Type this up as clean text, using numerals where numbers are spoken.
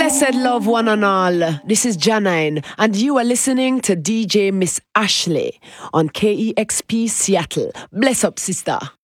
Blessed love, one and all. This is Janine, and you are listening to DJ Miss Ashley on KEXP Seattle. Bless up, sister.